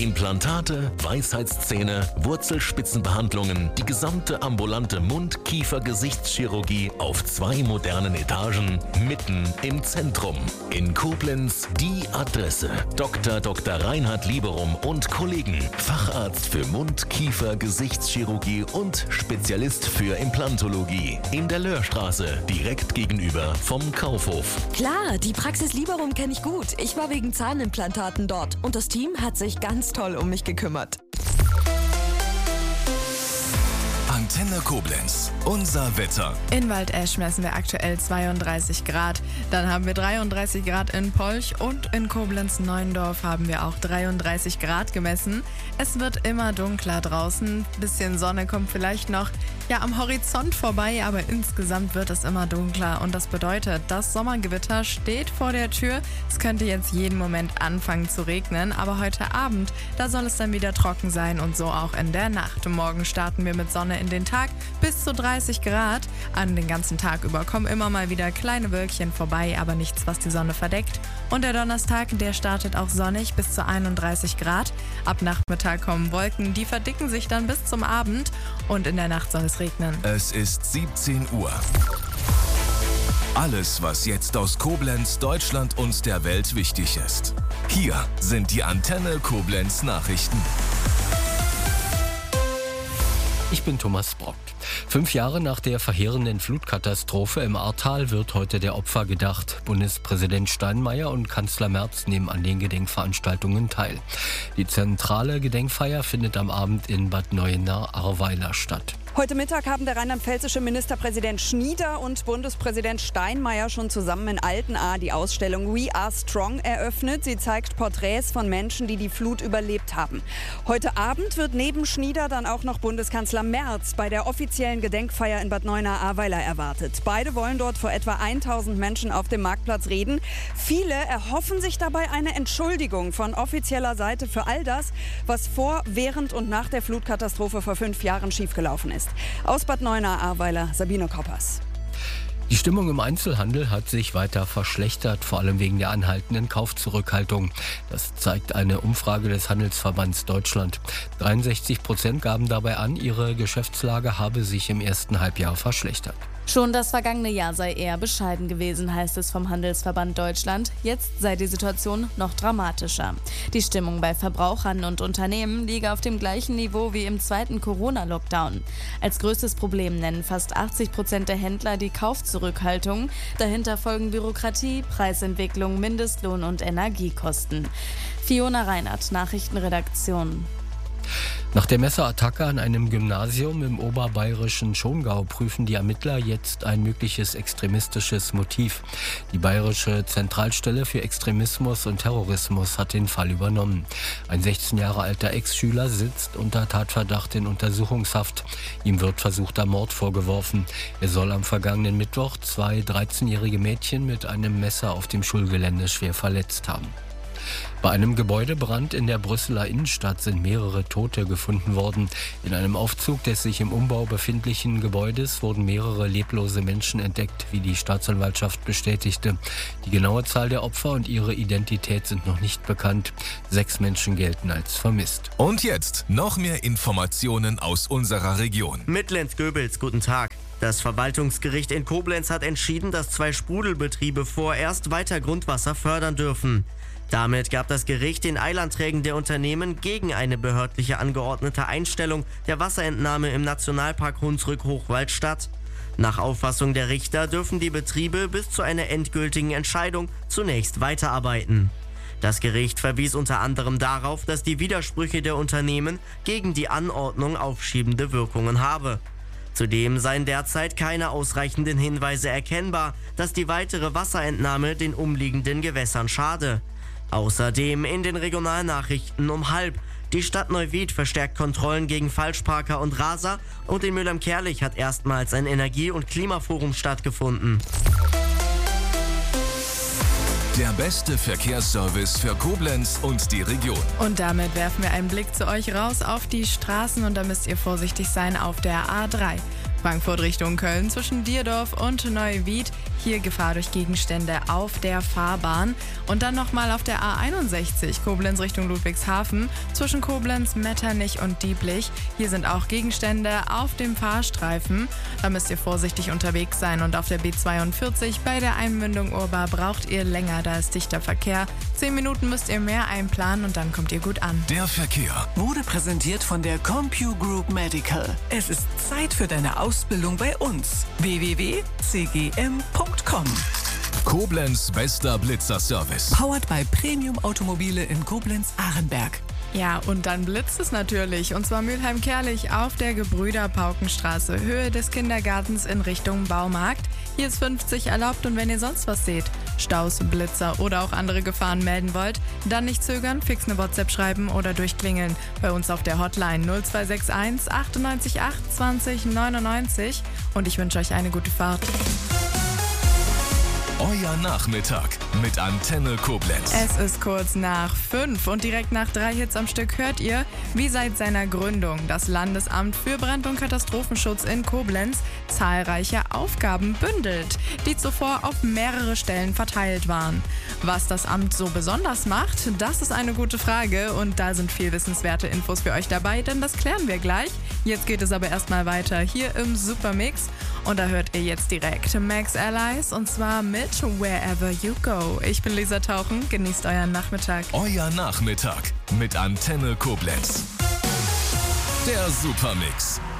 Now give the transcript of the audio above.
Implantate, Weisheitszähne, Wurzelspitzenbehandlungen, die gesamte ambulante Mund-, Kiefer-, Gesichtschirurgie auf 2 modernen Etagen, mitten im Zentrum. In Koblenz die Adresse: Dr. Reinhard Lieberum und Kollegen, Facharzt für Mund-, Kiefer-, Gesichtschirurgie und Spezialist für Implantologie. In der Löhrstraße, direkt gegenüber vom Kaufhof. Klar, die Praxis Lieberum kenne ich gut. Ich war wegen Zahnimplantaten dort und das Team hat sich ganz toll um mich gekümmert. Antenne Koblenz, unser Wetter. In Waldesch messen wir aktuell 32 Grad. Dann haben wir 33 Grad in Polch und in Koblenz-Neuendorf haben wir auch 33 Grad gemessen. Es wird immer dunkler draußen. Bisschen Sonne kommt vielleicht noch am Horizont vorbei, aber insgesamt wird es immer dunkler. Und das bedeutet, das Sommergewitter steht vor der Tür. Es könnte jetzt jeden Moment anfangen zu regnen, aber heute Abend, da soll es dann wieder trocken sein und so auch in der Nacht. Morgen starten wir mit Sonne in den Tag bis zu 30 Grad. An den ganzen Tag über kommen immer mal wieder kleine Wölkchen vorbei, aber nichts, was die Sonne verdeckt. Und der Donnerstag, der startet auch sonnig bis zu 31 Grad. Ab Nachmittag kommen Wolken, die verdicken sich dann bis zum Abend und in der Nacht soll es regnen. Es ist 17 Uhr. Alles, was jetzt aus Koblenz, Deutschland und der Welt wichtig ist. Hier sind die Antenne Koblenz Nachrichten. Ich bin Thomas Brock. 5 Jahre nach der verheerenden Flutkatastrophe im Ahrtal wird heute der Opfer gedacht. Bundespräsident Steinmeier und Kanzler Merz nehmen an den Gedenkveranstaltungen teil. Die zentrale Gedenkfeier findet am Abend in Bad Neuenahr-Ahrweiler statt. Heute Mittag haben der rheinland-pfälzische Ministerpräsident Schnieder und Bundespräsident Steinmeier schon zusammen in Altenahr die Ausstellung We Are Strong eröffnet. Sie zeigt Porträts von Menschen, die die Flut überlebt haben. Heute Abend wird neben Schnieder dann auch noch Bundeskanzler Merz bei der offiziellen Gedenkfeier in Bad Neuenahr-Ahrweiler erwartet. Beide wollen dort vor etwa 1000 Menschen auf dem Marktplatz reden. Viele erhoffen sich dabei eine Entschuldigung von offizieller Seite für all das, was vor, während und nach der Flutkatastrophe vor 5 Jahren schiefgelaufen ist. Aus Bad Neuenahr-Ahrweiler, Sabine Koppers. Die Stimmung im Einzelhandel hat sich weiter verschlechtert, vor allem wegen der anhaltenden Kaufzurückhaltung. Das zeigt eine Umfrage des Handelsverbands Deutschland. 63% gaben dabei an, ihre Geschäftslage habe sich im ersten Halbjahr verschlechtert. Schon das vergangene Jahr sei eher bescheiden gewesen, heißt es vom Handelsverband Deutschland. Jetzt sei die Situation noch dramatischer. Die Stimmung bei Verbrauchern und Unternehmen liege auf dem gleichen Niveau wie im zweiten Corona-Lockdown. Als größtes Problem nennen fast 80% der Händler die Kaufzurückhaltung. Dahinter folgen Bürokratie, Preisentwicklung, Mindestlohn und Energiekosten. Fiona Reinhardt, Nachrichtenredaktion. Nach der Messerattacke an einem Gymnasium im oberbayerischen Schongau prüfen die Ermittler jetzt ein mögliches extremistisches Motiv. Die Bayerische Zentralstelle für Extremismus und Terrorismus hat den Fall übernommen. Ein 16 Jahre alter Ex-Schüler sitzt unter Tatverdacht in Untersuchungshaft. Ihm wird versuchter Mord vorgeworfen. Er soll am vergangenen Mittwoch 2 13-jährige Mädchen mit einem Messer auf dem Schulgelände schwer verletzt haben. Bei einem Gebäudebrand in der Brüsseler Innenstadt sind mehrere Tote gefunden worden. In einem Aufzug des sich im Umbau befindlichen Gebäudes wurden mehrere leblose Menschen entdeckt, wie die Staatsanwaltschaft bestätigte. Die genaue Zahl der Opfer und ihre Identität sind noch nicht bekannt. 6 Menschen gelten als vermisst. Und jetzt noch mehr Informationen aus unserer Region. Mitlenz-Göbels, guten Tag. Das Verwaltungsgericht in Koblenz hat entschieden, dass 2 Sprudelbetriebe vorerst weiter Grundwasser fördern dürfen. Damit gab das Gericht den Eilanträgen der Unternehmen gegen eine behördliche angeordnete Einstellung der Wasserentnahme im Nationalpark Hunsrück-Hochwald statt. Nach Auffassung der Richter dürfen die Betriebe bis zu einer endgültigen Entscheidung zunächst weiterarbeiten. Das Gericht verwies unter anderem darauf, dass die Widersprüche der Unternehmen gegen die Anordnung aufschiebende Wirkungen habe. Zudem seien derzeit keine ausreichenden Hinweise erkennbar, dass die weitere Wasserentnahme den umliegenden Gewässern schade. Außerdem in den Regionalnachrichten um 12:30. Die Stadt Neuwied verstärkt Kontrollen gegen Falschparker und Raser und in Mülheim-Kärlich hat erstmals ein Energie- und Klimaforum stattgefunden. Der beste Verkehrsservice für Koblenz und die Region. Und damit werfen wir einen Blick zu euch raus auf die Straßen und da müsst ihr vorsichtig sein auf der A3. Frankfurt Richtung Köln zwischen Dierdorf und Neuwied. Hier Gefahr durch Gegenstände auf der Fahrbahn. Und dann nochmal auf der A61 Koblenz Richtung Ludwigshafen zwischen Koblenz, Metternich und Dieblich. Hier sind auch Gegenstände auf dem Fahrstreifen. Da müsst ihr vorsichtig unterwegs sein. Und auf der B42 bei der Einmündung Urba braucht ihr länger, da ist dichter Verkehr. 10 Minuten müsst ihr mehr einplanen und dann kommt ihr gut an. Der Verkehr wurde präsentiert von der CompuGroup Medical. Es ist Zeit für deine Ausbildung bei uns. www.cgm.com. Koblenz bester Blitzerservice. Powered by Premium Automobile in Koblenz-Arenberg. Ja, und dann blitzt es natürlich. Und zwar Mülheim-Kerlich auf der Gebrüder-Paukenstraße, Höhe des Kindergartens in Richtung Baumarkt. Hier ist 50 erlaubt und wenn ihr sonst was seht, Staus, Blitzer oder auch andere Gefahren melden wollt, dann nicht zögern, fix eine WhatsApp schreiben oder durchklingeln. Bei uns auf der Hotline 0261 98 8 20 99 und ich wünsche euch eine gute Fahrt. Euer Nachmittag mit Antenne Koblenz. Es ist kurz nach 5 und direkt nach 3 Hits am Stück hört ihr, wie seit seiner Gründung das Landesamt für Brand- und Katastrophenschutz in Koblenz zahlreiche Aufgaben bündelt, die zuvor auf mehrere Stellen verteilt waren. Was das Amt so besonders macht, das ist eine gute Frage und da sind viel wissenswerte Infos für euch dabei, denn das klären wir gleich. Jetzt geht es aber erstmal weiter hier im Supermix und da hört ihr jetzt direkt Max Allies und zwar mit Wherever You Go. Ich bin Lisa Tauchen, genießt euren Nachmittag. Euer Nachmittag mit Antenne Koblenz. Der Supermix.